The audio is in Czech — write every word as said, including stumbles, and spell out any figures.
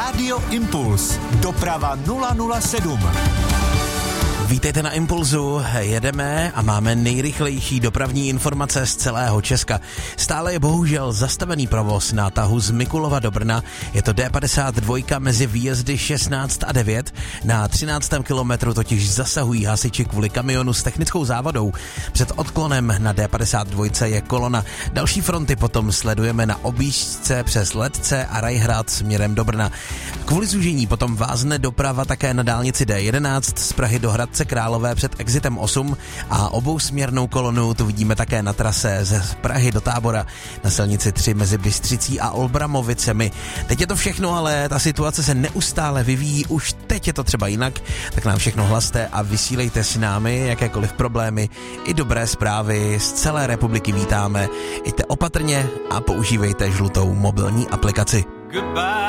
Rádio Impuls. Doprava nula nula sedm. Vítejte na Impulzu, jedeme a máme nejrychlejší dopravní informace z celého Česka. Stále je bohužel zastavený provoz na tahu z Mikulova do Brna. Je to D padesát dva mezi výjezdy šestnáct a devět. Na třináctém kilometru totiž zasahují hasiči kvůli kamionu s technickou závadou. Před odklonem na D padesát dva je kolona. Další fronty potom sledujeme na objížďce přes Letce a Rajhrad směrem do Brna. Kvůli zúžení potom vázne doprava také na dálnici D jedenáct z Prahy do Hradce Králové před exitem osm a obousměrnou kolonu tu vidíme také na trase ze Prahy do Tábora na silnici tři mezi Bystřicí a Olbramovicemi. Teď je to všechno, ale ta situace se neustále vyvíjí, už teď je to třeba jinak, tak nám všechno hlaste a vysílejte s námi jakékoliv problémy i dobré zprávy z celé republiky vítáme. Jděte opatrně a používejte žlutou mobilní aplikaci. Goodbye.